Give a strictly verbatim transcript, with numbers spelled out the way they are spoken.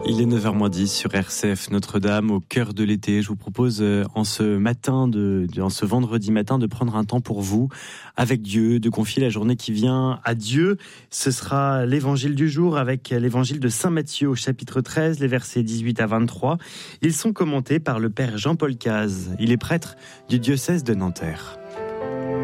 Il est neuf heures moins dix sur R C F Notre-Dame, au cœur de l'été. Je vous propose en ce matin, de, en ce vendredi matin, de prendre un temps pour vous, avec Dieu, de confier la journée qui vient à Dieu. Ce sera l'évangile du jour avec l'évangile de Saint Matthieu au chapitre treize, les versets dix-huit à vingt-trois. Ils sont commentés par le père Jean-Paul Cazes. Il est prêtre du diocèse de Nanterre.